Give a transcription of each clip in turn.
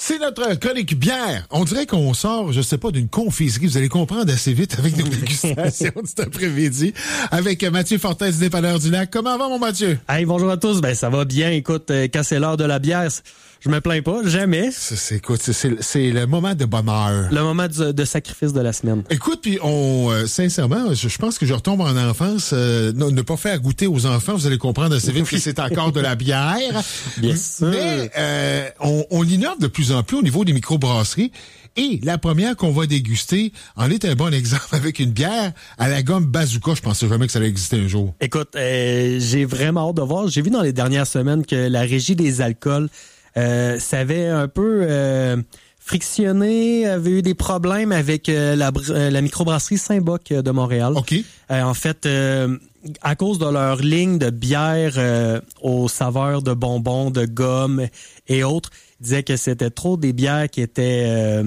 C'est notre chronique bière. On dirait qu'on sort, je sais pas, d'une confiserie. Vous allez comprendre assez vite avec nos dégustations de cet après-midi. Avec Mathieu Fortin du Dépanneur du Lac. Comment va, mon Mathieu? Hey, bonjour à tous. Ben, ça va bien. Écoute, quand c'est l'heure de la bière, je me plains pas, jamais. C'est le moment de bonheur. Le moment de sacrifice de la semaine. Écoute, puis sincèrement, je pense que je retombe en enfance. Ne pas faire goûter aux enfants, vous allez comprendre assez vite que c'est encore de la bière. Bien sûr. Mais on innove de plus en plus au niveau des microbrasseries. Et la première qu'on va déguster en est un bon exemple avec une bière à la gomme Bazooka. Je pensais jamais que ça allait exister un jour. Écoute, j'ai vraiment hâte de voir. J'ai vu dans les dernières semaines que la Régie des alcools ça avait un peu frictionné, avait eu des problèmes avec la microbrasserie Saint-Boc de Montréal. OK. En fait, à cause de leur ligne de bières aux saveurs de bonbons, de gomme et autres, ils disaient que c'était trop des bières qui étaient...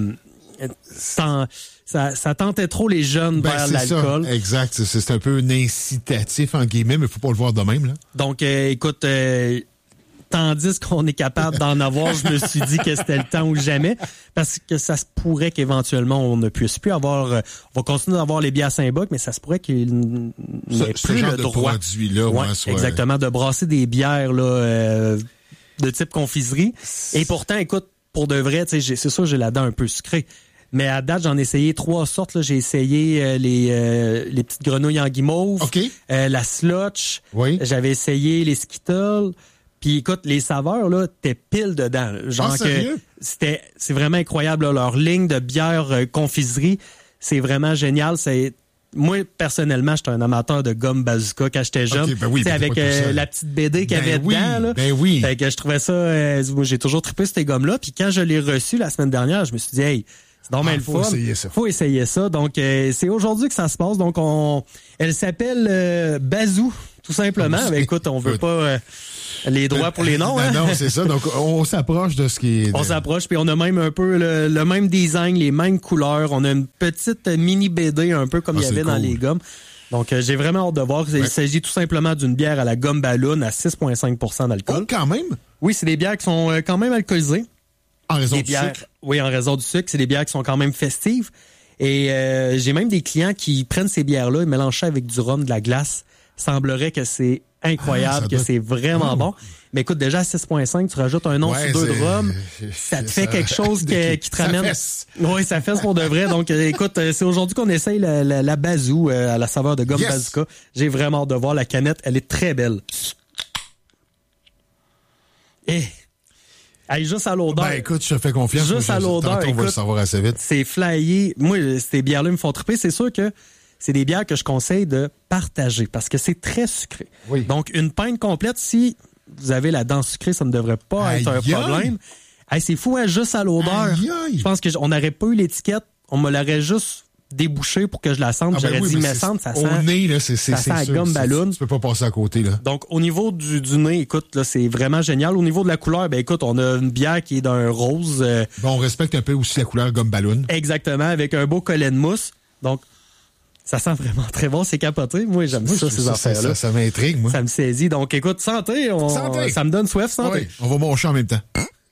ça tentait trop les jeunes vers l'alcool. Ça. Exact. C'est un peu un incitatif, en guillemets, mais il faut pas le voir de même, là. Donc, écoute... Tandis qu'on est capable d'en avoir, je me suis dit que c'était le temps ou jamais, parce que ça se pourrait qu'éventuellement on ne puisse plus avoir. On va continuer d'avoir les bières Saint-Boc, mais ça se pourrait qu'il n'ait plus le droit. Produit-là, exactement, de brasser des bières là, de type confiserie. Et pourtant, écoute, pour de vrai, c'est sûr, j'ai la dent un peu sucrée. Mais à date, j'en ai essayé 3 sortes. Là. J'ai essayé les petites grenouilles en guimauve, okay. La Slotch. Oui. J'avais essayé les Skittles. Puis écoute, les saveurs là, t'es pile dedans. Genre sérieux? C'est vraiment incroyable là, leur ligne de bière confiserie, c'est vraiment génial. Moi personnellement, j'étais un amateur de gomme Bazooka quand j'étais jeune. Okay, ben oui, avec la petite BD qu'il y avait dedans là. Ben oui. Fait que je trouvais ça moi, j'ai toujours trippé ces gommes là, puis quand je l'ai reçu la semaine dernière, je me suis dit hey, c'est normal le fun. Faut essayer ça. Donc c'est aujourd'hui que ça se passe. Donc elle s'appelle Bazou tout simplement. Ben, écoute, on veut pas les droits pour les noms. Hein? Non, c'est ça. Donc, on s'approche de ce qui est... On s'approche, puis on a même un peu le même design, les mêmes couleurs. On a une petite mini BD, un peu comme il y avait dans les gommes. Donc, j'ai vraiment hâte de voir. Il s'agit tout simplement d'une bière à la gomme ballon à 6,5% d'alcool. Oh, quand même? Oui, c'est des bières qui sont quand même alcoolisées. En raison du sucre? Oui, en raison du sucre. C'est des bières qui sont quand même festives. Et j'ai même des clients qui prennent ces bières-là et mélangent ça avec du rhum, de la glace. Semblerait que c'est incroyable, que c'est vraiment bon. Mais écoute, déjà à 6,5, tu rajoutes un once ou deux de rhum, ça te fait quelque chose qui te ramène... Oui, ça fesse pour de vrai. Donc, écoute, c'est aujourd'hui qu'on essaye la Bazou à la saveur de gomme Bazooka. J'ai vraiment hâte de voir la canette. Elle est très belle. Et... Hey, juste à l'odeur. Ben écoute, je te fais confiance. Juste à l'odeur, on va le savoir assez vite. C'est flyé. Moi, ces bières-là me font triper. C'est sûr que c'est des bières que je conseille de partager parce que c'est très sucré. Oui. Donc, une pinte complète, si vous avez la dent sucrée, ça ne devrait pas être un problème. Hey, c'est fou, hein, juste à l'odeur. Je pense qu'on n'aurait pas eu l'étiquette. On me l'aurait juste débouché pour que je la sente. J'aurais dit, mais sente, ça sent... Au nez, là, c'est ça sent la gomme ballon. Tu peux pas passer à côté, là. Donc, au niveau du nez, écoute, là, c'est vraiment génial. Au niveau de la couleur, ben écoute, on a une bière qui est d'un rose. Bon, on respecte un peu aussi la couleur gomme ballon. Exactement, avec un beau collet de mousse. Donc, ça sent vraiment très bon, c'est capoté. Moi, j'aime ces affaires-là. Ça m'intrigue, moi. Ça me saisit. Donc, écoute, santé. Santé. Ça me donne soif, santé. Oui, on va manger en même temps.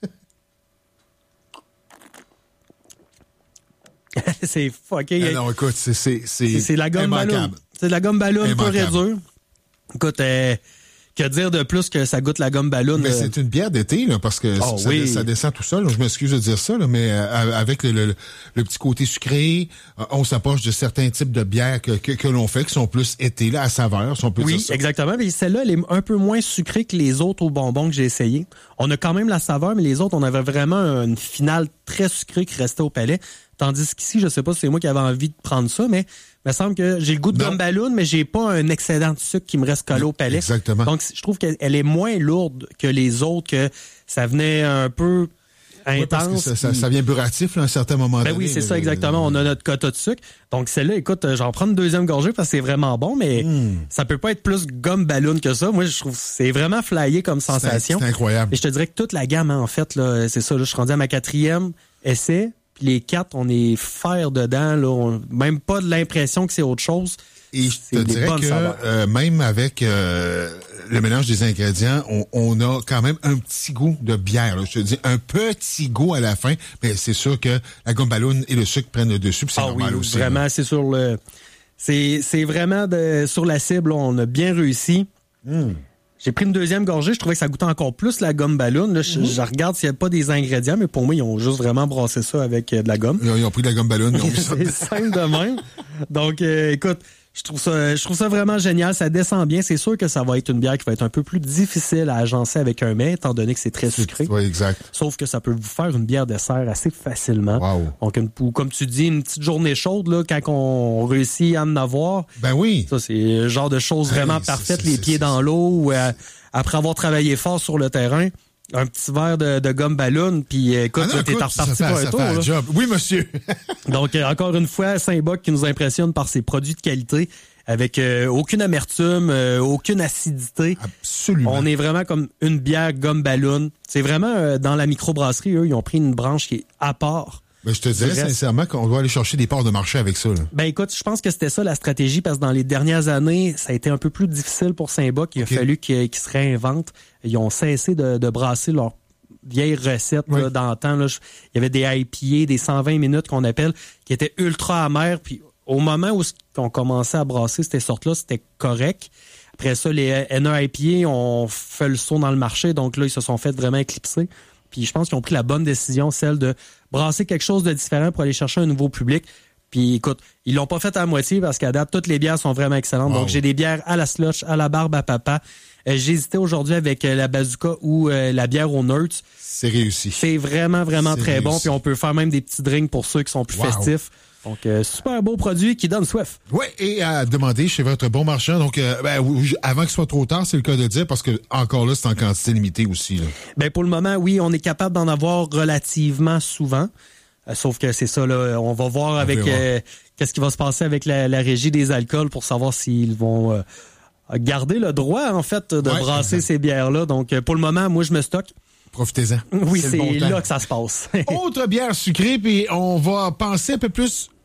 C'est fucking... Non, écoute, c'est la gomme ballon. C'est de la gomme ballon pure et dure. Écoute, que dire de plus que ça goûte la gomme ballon? Mais c'est une bière d'été, là, parce que ça descend tout seul. Je m'excuse de dire ça, là, mais avec le petit côté sucré, on s'approche de certains types de bières que l'on fait, qui sont plus été, là, à saveur, si on peut dire ça. Oui, exactement. Mais celle-là, elle est un peu moins sucrée que les autres aux bonbons que j'ai essayé. On a quand même la saveur, mais les autres, on avait vraiment une finale très sucrée qui restait au palais. Tandis qu'ici, je sais pas si c'est moi qui avais envie de prendre ça, mais il me semble que j'ai le goût de gomme ballon, mais j'ai pas un excédent de sucre qui me reste collé au palais. Exactement. Donc, je trouve qu'elle est moins lourde que les autres, que ça venait un peu intense. Oui, parce que ça vient buratif, là, à un certain moment donné. Oui, c'est ça, exactement. On a notre quota de sucre. Donc, celle-là, écoute, j'en prends une deuxième gorgée parce que c'est vraiment bon, mais ça peut pas être plus gomme ballon que ça. Moi, je trouve que c'est vraiment flyé comme sensation. C'est incroyable. Et je te dirais que toute la gamme, en fait, là, c'est ça, là, je suis rendu à ma 4e essai. Puis les 4, on est fer dedans, là. Même pas de l'impression que c'est autre chose. Et je te dirais que même avec le mélange des ingrédients, on a quand même un petit goût de bière. Là. Je te dis, un petit goût à la fin, mais c'est sûr que la gomme ballon et le sucre prennent le dessus, puis c'est normal oui, aussi. Vraiment, là. C'est sur le... C'est vraiment sur la cible, là, on a bien réussi. J'ai pris une deuxième gorgée, je trouvais que ça goûtait encore plus la gomme ballon. Là, je regarde s'il n'y a pas des ingrédients, mais pour moi, ils ont juste vraiment brassé ça avec de la gomme. Ils ont pris de la gomme ballon. C'est simple de même. Donc, écoute, je trouve ça vraiment génial. Ça descend bien. C'est sûr que ça va être une bière qui va être un peu plus difficile à agencer avec un mets, étant donné que c'est très sucré. Oui, exact. Sauf que ça peut vous faire une bière dessert assez facilement. Wow. Donc, comme tu dis, une petite journée chaude, là, quand on réussit à en avoir. Ben oui. Ça, c'est le genre de choses vraiment parfaites, les pieds dans l'eau, ou après avoir travaillé fort sur le terrain. Un petit verre de gomme ballon, puis écoute, t'es reparti pour un tour. Là. Job. Oui, monsieur. Donc, encore une fois, Saint-Bock qui nous impressionne par ses produits de qualité, avec aucune amertume, aucune acidité. Absolument. On est vraiment comme une bière gomme ballon. C'est vraiment, dans la microbrasserie, eux, ils ont pris une branche qui est à part. Ben, je te dirais sincèrement qu'on doit aller chercher des parts de marché avec ça. Là. Ben écoute, je pense que c'était ça la stratégie, parce que dans les dernières années, ça a été un peu plus difficile pour Saint-Bock. Il a fallu qu'ils se réinventent. Ils ont cessé de brasser leurs vieilles recettes d'antan. Là. Il y avait des IPA, des 120 minutes qu'on appelle, qui étaient ultra amers. Puis au moment où on commençait à brasser ces sortes-là, c'était correct. Après ça, les NA-IPA ont fait le saut dans le marché. Donc là, ils se sont fait vraiment éclipser. Puis je pense qu'ils ont pris la bonne décision, celle de brasser quelque chose de différent pour aller chercher un nouveau public. Puis écoute, ils l'ont pas fait à moitié, parce qu'à date, toutes les bières sont vraiment excellentes. Donc j'ai des bières à la slush, à la barbe à papa. J'ai hésité aujourd'hui avec la bazooka ou la bière au Nerds. C'est réussi. C'est vraiment très bon. Puis on peut faire même des petits drinks pour ceux qui sont plus festifs. Donc, super beau produit qui donne soif. Oui, et à demander chez votre bon marchand. Donc, avant que ce soit trop tard, c'est le cas de dire, parce que encore là, c'est en quantité limitée aussi. Là. Ben pour le moment, oui, on est capable d'en avoir relativement souvent. Sauf que c'est ça, là, on va voir avec qu'est-ce qui va se passer avec la régie des alcools pour savoir s'ils vont garder le droit, en fait, de brasser ces bières-là. Donc, pour le moment, moi, je me stocke. Profitez-en. Oui, c'est là que ça se passe. Autre bière sucrée, puis on va penser un peu plus